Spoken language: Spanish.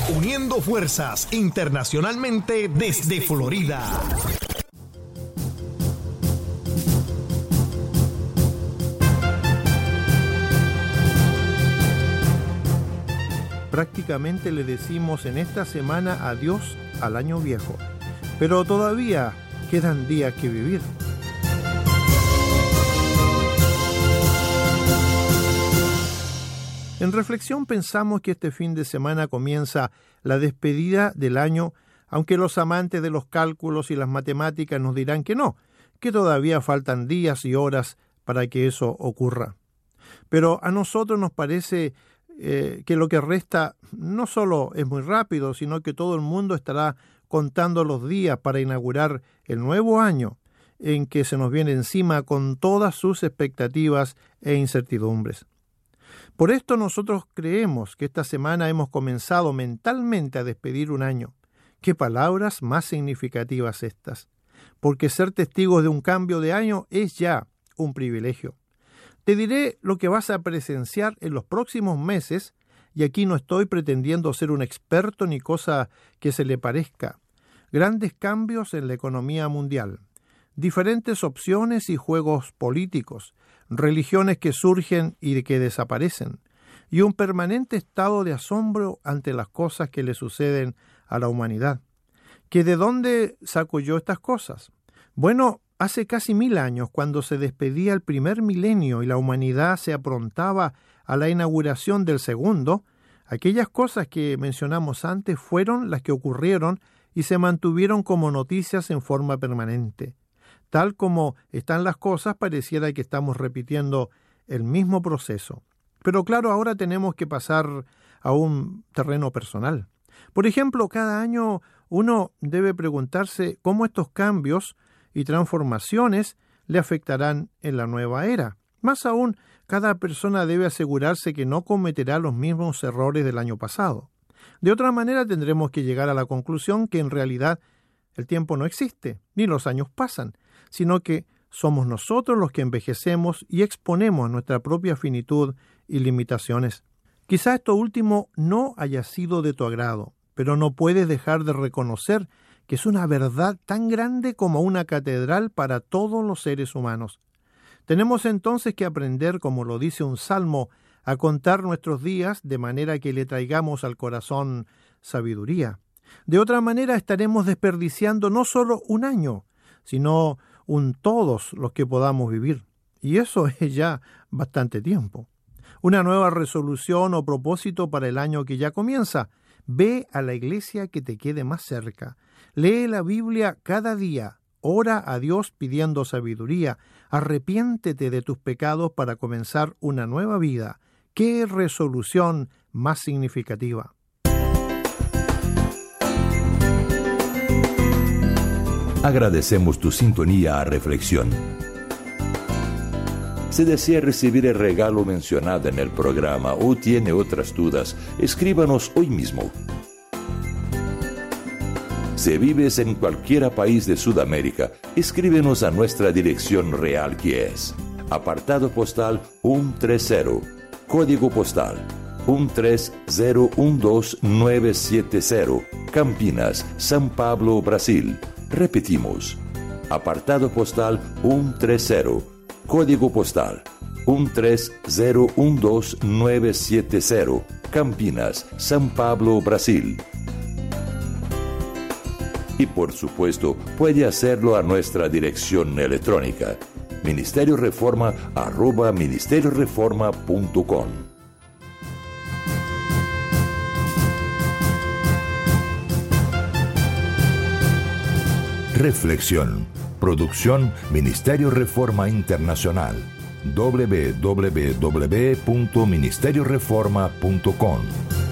Uniendo fuerzas internacionalmente desde Florida. Prácticamente le decimos en esta semana adiós al año viejo, pero todavía quedan días que vivir. En reflexión pensamos que este fin de semana comienza la despedida del año, aunque los amantes de los cálculos y las matemáticas nos dirán que no, que todavía faltan días y horas para que eso ocurra. Pero a nosotros nos parece que lo que resta no solo es muy rápido, sino que todo el mundo estará contando los días para inaugurar el nuevo año en que se nos viene encima con todas sus expectativas e incertidumbres. Por esto nosotros creemos que esta semana hemos comenzado mentalmente a despedir un año. ¡Qué palabras más significativas estas! Porque ser testigos de un cambio de año es ya un privilegio. Te diré lo que vas a presenciar en los próximos meses, y aquí no estoy pretendiendo ser un experto ni cosa que se le parezca. Grandes cambios en la economía mundial, diferentes opciones y juegos políticos, religiones que surgen y que desaparecen, y un permanente estado de asombro ante las cosas que le suceden a la humanidad. ¿Que de dónde saco yo estas cosas? Bueno, hace casi 1000 años, cuando se despedía el primer milenio y la humanidad se aprontaba a la inauguración del segundo, aquellas cosas que mencionamos antes fueron las que ocurrieron y se mantuvieron como noticias en forma permanente. Tal como están las cosas, pareciera que estamos repitiendo el mismo proceso. Pero claro, ahora tenemos que pasar a un terreno personal. Por ejemplo, cada año uno debe preguntarse cómo estos cambios y transformaciones le afectarán en la nueva era. Más aún, cada persona debe asegurarse que no cometerá los mismos errores del año pasado. De otra manera, tendremos que llegar a la conclusión que en realidad el tiempo no existe, ni los años pasan, sino que somos nosotros los que envejecemos y exponemos nuestra propia finitud y limitaciones. Quizá esto último no haya sido de tu agrado, pero no puedes dejar de reconocer que es una verdad tan grande como una catedral para todos los seres humanos. Tenemos entonces que aprender, como lo dice un salmo, a contar nuestros días de manera que le traigamos al corazón sabiduría. De otra manera estaremos desperdiciando no solo un año, sino todos los que podamos vivir. Y eso es ya bastante tiempo. Una nueva resolución o propósito para el año que ya comienza. Ve a la iglesia que te quede más cerca. Lee la Biblia cada día. Ora a Dios pidiendo sabiduría. Arrepiéntete de tus pecados para comenzar una nueva vida. ¡Qué resolución más significativa! Agradecemos tu sintonía a Reflexión. Si desea recibir el regalo mencionado en el programa o tiene otras dudas, escríbanos hoy mismo. Si vives en cualquier país de Sudamérica, escríbenos a nuestra dirección real, que es apartado postal 130, código postal 13012970, Campinas, São Paulo, Brasil. Repetimos, apartado postal 130, código postal 13012970, Campinas, São Paulo, Brasil. Y por supuesto, puede hacerlo a nuestra dirección electrónica, ministerioreforma@ministerioreforma.com. Reflexión. Producción Ministerio Reforma Internacional. www.ministerioreforma.com